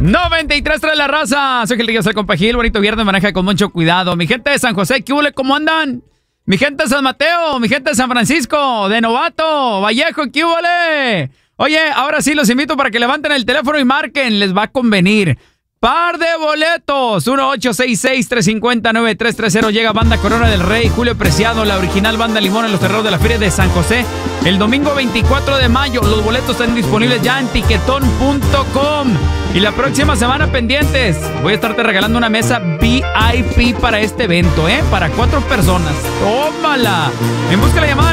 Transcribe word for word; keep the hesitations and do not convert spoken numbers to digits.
noventa y tres trae la raza. Soy Gil Díaz, el compa Gil. Bonito viernes, maneja con mucho cuidado. Mi gente de San José, ¿qué huele? ¿Cómo andan? Mi gente de San Mateo, mi gente de San Francisco, de Novato, Vallejo, ¿qué huele? Oye, ahora sí los invito para que levanten el teléfono y marquen. Les va a convenir. Par de boletos. uno ocho seis seis, tres cinco cero, nueve tres tres cero. Llega Banda Corona del Rey, Julio Preciado, la original Banda Limón en los terrenos de la Feria de San José. El domingo veinticuatro de mayo. Los boletos están disponibles ya en tiquetón punto com. Y la próxima semana pendientes. Voy a estarte regalando una mesa V I P para este evento, ¿eh? Para cuatro personas. ¡Tómala! En busca de la llamada